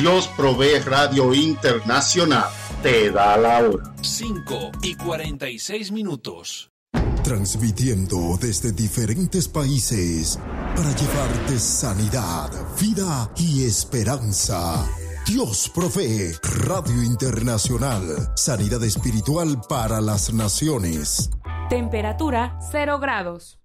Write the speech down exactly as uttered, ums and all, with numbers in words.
Dios Provee Radio Internacional te da la hora. cinco y cuarenta y seis minutos. Transmitiendo desde diferentes países para llevarte sanidad, vida y esperanza. Dios Provee Radio Internacional. Sanidad espiritual para las naciones. Temperatura cero grados.